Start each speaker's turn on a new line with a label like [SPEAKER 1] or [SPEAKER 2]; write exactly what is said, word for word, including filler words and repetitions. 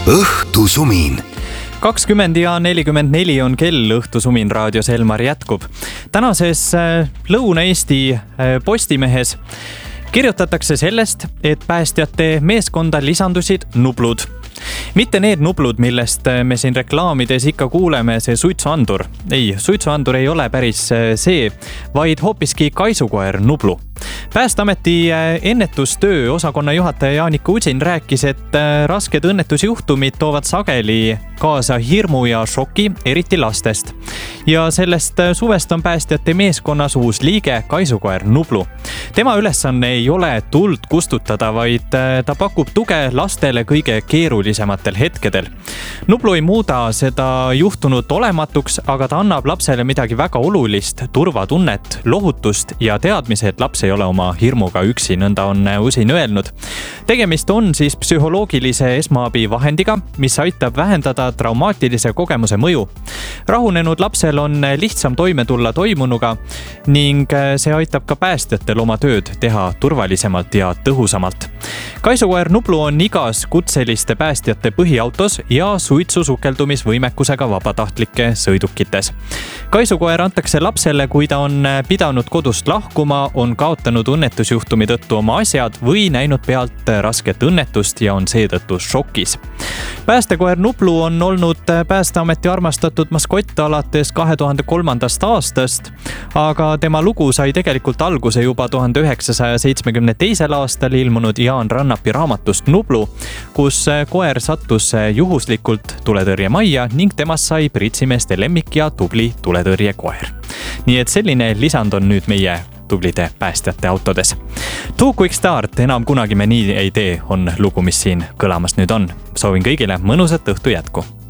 [SPEAKER 1] õhtusumin.
[SPEAKER 2] kakskümmend ja nelikümmend neli on kell, õhtusumin raadios Elmar jätkub. Tänases Lõuna-Eesti Postimehes kirjutatakse sellest, et päästjate meeskonda lisandusid nublud. Mitte need nublud, millest me siin reklaamides ikka kuuleme, see suitsuandur. Ei, suitsuandur ei ole päris see, vaid hoopiski kaisukoer nublu. Päästeameti ennetustöö osakonna juhataja Jaanika Udsin rääkis, et rasked õnnetusjuhtumid toovad sageli kaasa hirmu ja šoki, eriti lastest. Ja sellest suvest on päästjate meeskonnas uus liige, kaisukoer Nublu. Tema ülesanne ei ole tuld kustutada, vaid ta pakub tuge lastele kõige keerulisematel hetkedel. Nublu ei muuda seda juhtunut olematuks, aga ta annab lapsele midagi väga olulist, turvatunnet, lohutust ja teadmise, et laps ei ole oma hirmuga üksi, nõnda on Usin öelnud. Tegemist on siis psühholoogilise esmaabi vahendiga, mis aitab vähendada traumaatilise kogemuse mõju. Rahunenud lapsel on lihtsam toime tulla toimunuga ning see aitab ka päästjatel oma tööd teha turvalisemalt ja tõhusamalt. Kaisukoer Nublu on igas kutseliste päästjate põhiautos ja suitsusukeldumisvõimekusega vabatahtlike sõidukites. Kaisukoer antakse lapsele, kui ta on pidanud kodust lahkuma, on kaotanud õnnetusjuhtumi tõttu oma asjad või näinud pealt rasket õnnetust ja on seetõttu šokis. Päästekoer Nublu on olnud Päästeameti armastatud maskott alates kahe tuhande kolmandast aastast, aga tema lugu sai tegelikult alguse juba tuhande üheksasaja seitsmekümne teisel aastal ilmunud Jaan Rannapi raamatust Nublu, kus koer sattus juhuslikult tuletõrjemajja ning temast sai pritsimeeste lemmik ja tubli tuletõrjekoer. Nii et selline lisand on nüüd meie tublide päästjate autodes. Too Quick Start, enam kunagi me nii ei tee, on lugu, mis siin kõlamas nüüd on. Soovin kõigile mõnusat õhtu jätku.